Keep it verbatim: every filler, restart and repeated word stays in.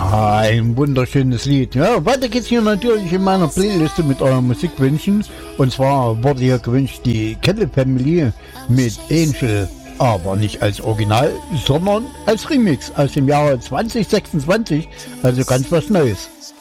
Ein wunderschönes Lied. Ja, weiter geht's hier natürlich in meiner Playliste mit euren Musikwünschen. Und zwar wurde hier gewünscht die Kettle Family mit Angel. Aber nicht als Original, sondern als Remix aus dem Jahre zwanzig sechsundzwanzig. Also ganz was Neues.